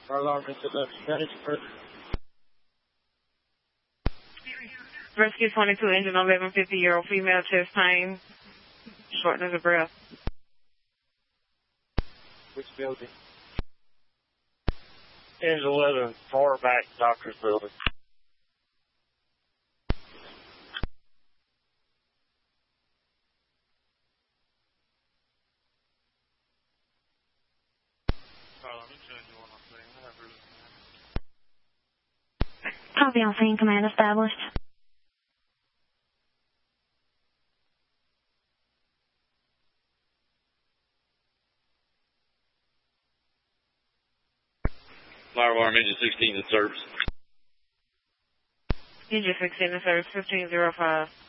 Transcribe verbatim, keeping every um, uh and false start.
Fire alarm into the Spanish first. Rescue twenty-two, engine eleven fifty, year old female, chest pain, shortness of breath. Which building? Engine eleven, far back, doctor's building. Copy on scene, command established. Fire alarm, engine sixteen in service. Engine sixteen in service, fifteen oh five.